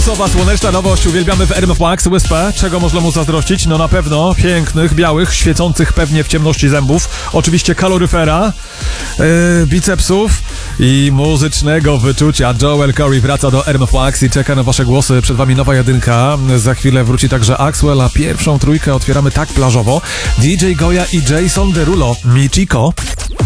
Luksusowa, słoneczna nowość, uwielbiamy w RMF Max Wyspę. Czego można mu zazdrościć? No na pewno pięknych, białych, świecących pewnie w ciemności zębów. Oczywiście kaloryfera, bicepsów i muzycznego wyczucia. Joel Corey wraca do RMF Max i czeka na wasze głosy. Przed wami nowa jedynka. Za chwilę wróci także Axwell, a pierwszą trójkę otwieramy tak plażowo. DJ Goya i Jason Derulo. Michiko.